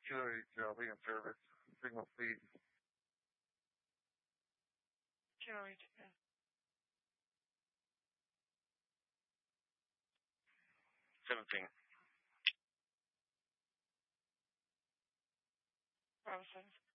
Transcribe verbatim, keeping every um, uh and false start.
Kilo eight, I'll be in service. Signal please. Kilo eight, yeah. Seventeen. Bravo seven.